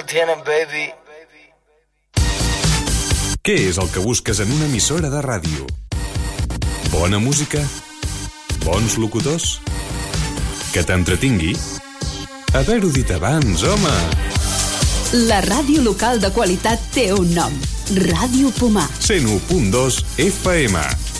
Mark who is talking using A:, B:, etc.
A: lo tienes, baby.
B: Què és el que busques en una emissora de ràdio? Bona música? Bons locutors? Que t'entretingui? Haver-ho dit abans, home!
C: La ràdio local de qualitat té un nom. Ràdio Pomar.
B: 101.2 FM.